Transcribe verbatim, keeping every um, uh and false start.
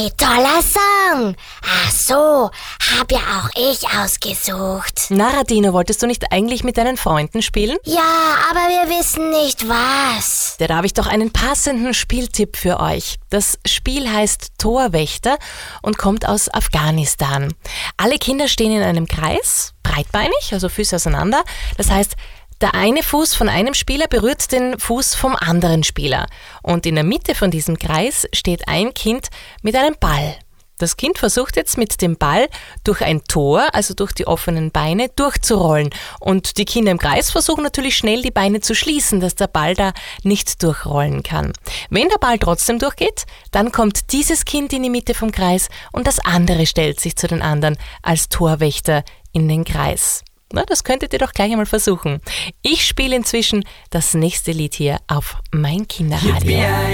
Hey, toller Song. Ach so, hab ja auch ich ausgesucht. Na, Radino, wolltest du nicht eigentlich mit deinen Freunden spielen? Ja, aber wir wissen nicht was. Da habe ich doch einen passenden Spieltipp für euch. Das Spiel heißt Torwächter und kommt aus Afghanistan. Alle Kinder stehen in einem Kreis, breitbeinig, also Füße auseinander. Das heißt, der eine Fuß von einem Spieler berührt den Fuß vom anderen Spieler. Und in der Mitte von diesem Kreis steht ein Kind mit einem Ball. Das Kind versucht jetzt mit dem Ball durch ein Tor, also durch die offenen Beine, durchzurollen. Und die Kinder im Kreis versuchen natürlich schnell die Beine zu schließen, dass der Ball da nicht durchrollen kann. Wenn der Ball trotzdem durchgeht, dann kommt dieses Kind in die Mitte vom Kreis und das andere stellt sich zu den anderen als Torwächter in den Kreis. Na, das könntet ihr doch gleich einmal versuchen. Ich spiele inzwischen das nächste Lied hier auf mein Kinderradio.